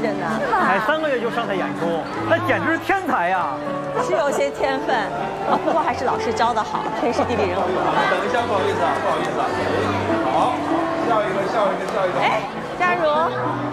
真的。 才3个月就上台演出，那简直是天才呀！ 是有些天分，不过还是老师教的好，天时地利人和。 等一下，不好意思啊，不好意思啊。好，笑一个，笑一个，笑一个。 哎，佳茹。